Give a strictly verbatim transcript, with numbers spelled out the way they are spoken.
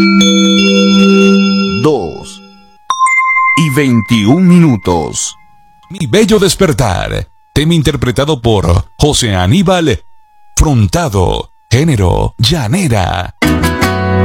dos y veintiún minutos. Mi bello despertar, tema interpretado por José Aníbal Frontado, género llanera.